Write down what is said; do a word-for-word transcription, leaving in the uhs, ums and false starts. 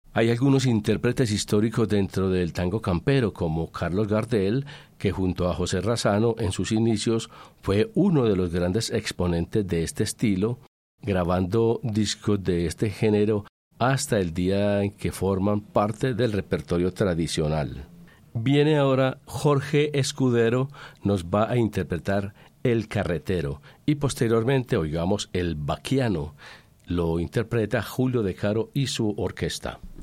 Hay algunos intérpretes históricos dentro del tango campero, como Carlos Gardel, que junto a José Razzano en sus inicios fue uno de los grandes exponentes de este estilo, grabando discos de este género hasta el día en que forman parte del repertorio tradicional. Viene ahora Jorge Escudero, nos va a interpretar El Carretero y posteriormente oigamos El Baquiano. Lo interpreta Julio De Caro y su orquesta.